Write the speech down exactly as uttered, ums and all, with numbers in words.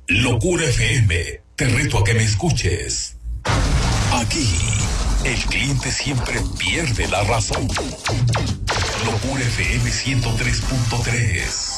Locura F M, te reto a que me escuches. Aquí, el cliente siempre pierde la razón. Locura F M ciento tres punto tres.